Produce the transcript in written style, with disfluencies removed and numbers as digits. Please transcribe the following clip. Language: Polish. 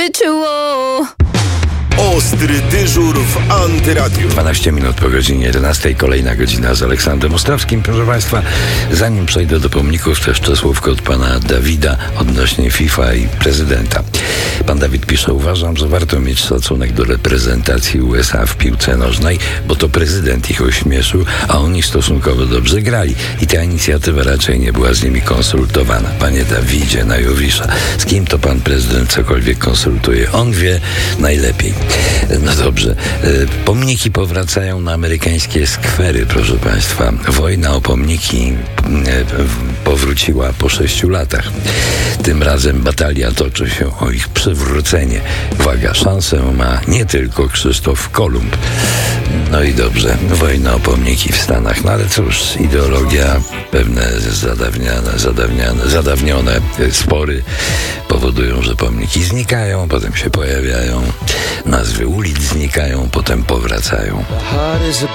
życiu. Ostry dyżur w Antyradiu. 12 minut po godzinie 11. Kolejna godzina z Aleksandrem Ostrawskim. Proszę Państwa, zanim przejdę do pomników, to jeszcze słówko od pana Dawida odnośnie FIFA i prezydenta. Pan Dawid pisze: uważam, że warto mieć szacunek do reprezentacji USA w piłce nożnej, bo to prezydent ich ośmieszył, a oni stosunkowo dobrze grali i ta inicjatywa raczej nie była z nimi konsultowana. Panie Dawidzie na Jowisza, z kim to pan prezydent cokolwiek konsultuje? On wie najlepiej. No dobrze, pomniki powracają na amerykańskie skwery, proszę Państwa. Wojna o pomniki powróciła po 6 latach. Tym razem batalia toczy się o ich przywrócenie. Uwaga, szansę ma nie tylko Krzysztof Kolumb. No i dobrze, wojna o pomniki w Stanach. No ale cóż, ideologia, pewne zadawnione spory powodują, że pomniki znikają, potem się pojawiają, nazwy ulic znikają, potem powracają.